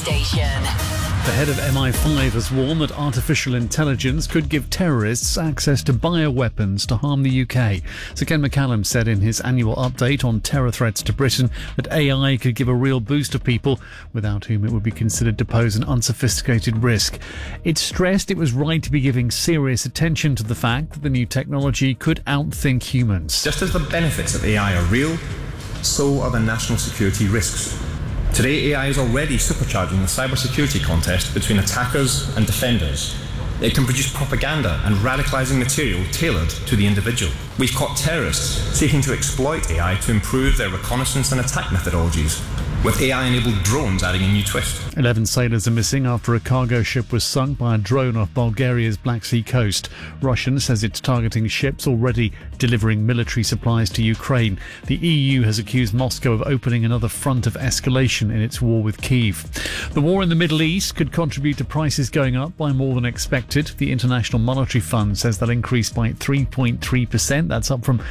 station. The head of MI5 has warned that artificial intelligence could give terrorists access to bioweapons to harm the UK. Sir Ken McCallum said in his annual update on terror threats to Britain that AI could give a real boost to people without whom it would be considered to pose an unsophisticated risk. It stressed it was right to be giving serious attention to the fact that the new technology could outthink humans. Just as the benefits of AI are real, so are the national security risks. Today, AI is already supercharging the cybersecurity contest between attackers and defenders. It can produce propaganda and radicalising material tailored to the individual. We've caught terrorists seeking to exploit AI to improve their reconnaissance and attack methodologies, with AI-enabled drones adding a new twist. 11 sailors are missing after a cargo ship was sunk by a drone off Bulgaria's Black Sea coast. Russia says it's targeting ships already delivering military supplies to Ukraine. The EU has accused Moscow of opening another front of escalation in its war with Kyiv. The war in the Middle East could contribute to prices going up by more than expected. The International Monetary Fund says they'll increase by 3.3%. That's up from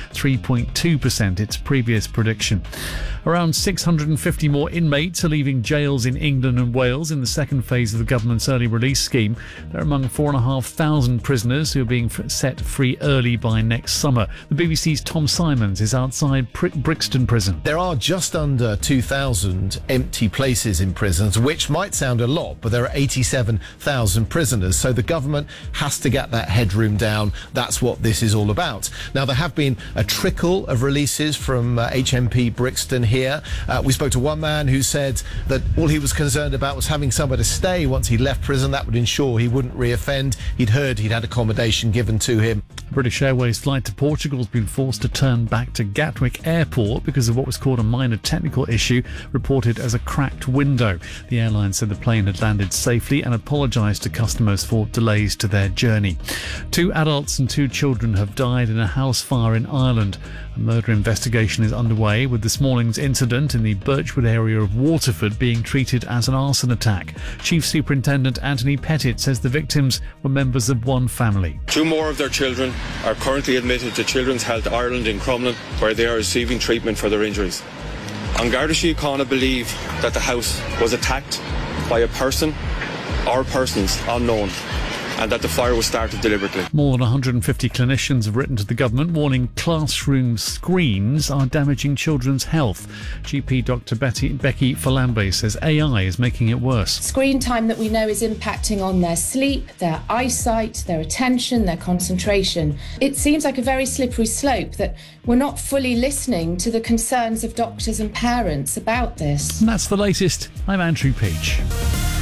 3.2%, its previous prediction. Around 650 more inmates are leaving jails in England and Wales in the second phase of the government's early release scheme. They're among 4,500 prisoners who are being set free early by next summer. The BBC's Tom Simons is outside Brixton Prison. There are just under 2,000 empty places in prisons, which might sound a lot, but there are 87,000 prisoners, so the government has to get that headroom down. That's what this is all about. Now, there have been a trickle of releases from HMP Brixton here. We spoke to one man who said that all he was concerned about was having somewhere to stay once he left prison. That would ensure he wouldn't reoffend. He'd heard he'd had accommodation given to him. British Airways flight to Portugal has been forced to turn back to Gatwick Airport because of what was called a minor technical issue reported as a cracked window. The airline said the plane had landed safely and apologised to customers for delays to their journey. 2 adults and 2 children have died in a house fire in Ireland. A murder investigation is underway, with this morning's incident in the Birchwood area of Waterford being treated as an arson attack. Chief Superintendent Anthony Pettit says the victims were members of one family. 2 more of their children are currently admitted to Children's Health Ireland in Crumlin, where they are receiving treatment for their injuries. An Garda Síochána believe that the house was attacked by a person or persons unknown, and that the fire was started deliberately. More than 150 clinicians have written to the government warning classroom screens are damaging children's health. GP Dr Becky Falambe says AI is making it worse. Screen time that we know is impacting on their sleep, their eyesight, their attention, their concentration. It seems like a very slippery slope that we're not fully listening to the concerns of doctors and parents about this. And that's the latest. I'm Andrew Peach.